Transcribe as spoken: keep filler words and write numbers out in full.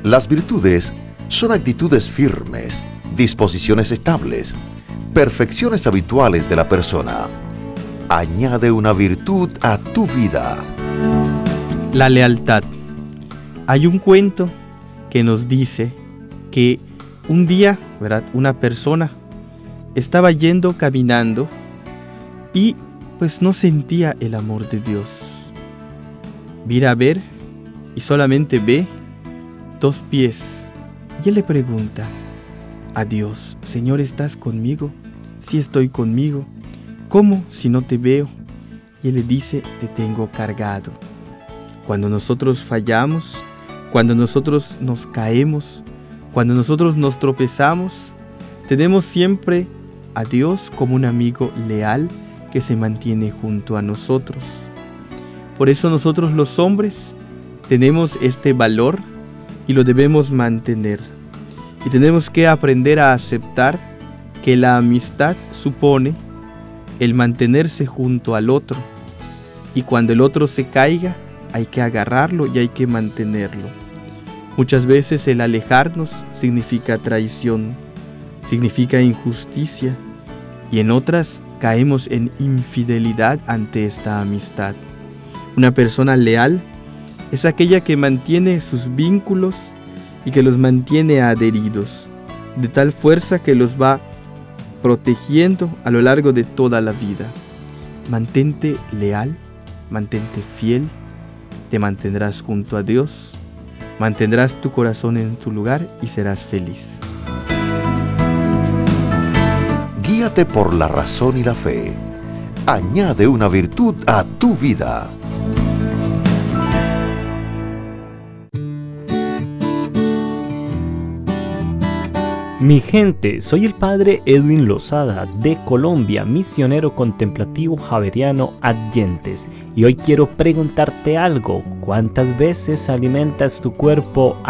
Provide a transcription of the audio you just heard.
Las virtudes son actitudes firmes, disposiciones estables, perfecciones habituales de la persona. Añade una virtud a tu vida. La lealtad. Hay un cuento que nos dice que un día, ¿verdad?, una persona estaba yendo caminando y pues no sentía el amor de Dios. Mira a ver y solamente ve dos pies. Y él le pregunta a Dios: Señor, ¿estás conmigo? Sí, estoy conmigo. ¿Cómo si no te veo? Y él le dice: te tengo cargado. Cuando nosotros fallamos, cuando nosotros nos caemos, cuando nosotros nos tropezamos, tenemos siempre a Dios como un amigo leal que se mantiene junto a nosotros. Por eso nosotros los hombres tenemos este valor y lo debemos mantener. Y tenemos que aprender a aceptar que la amistad supone el mantenerse junto al otro. Y cuando el otro se caiga, hay que agarrarlo y hay que mantenerlo. Muchas veces el alejarnos significa traición, significa injusticia, y en otras caemos en infidelidad ante esta amistad. Una persona leal es aquella que mantiene sus vínculos y que los mantiene adheridos, de tal fuerza que los va protegiendo a lo largo de toda la vida. Mantente leal, mantente fiel, te mantendrás junto a Dios, mantendrás tu corazón en tu lugar y serás feliz. Guíate por la razón y la fe. Añade una virtud a tu vida. Mi gente, soy el padre Edwin Lozada de Colombia, misionero contemplativo javeriano Adyentes, y hoy quiero preguntarte algo: ¿cuántas veces alimentas tu cuerpo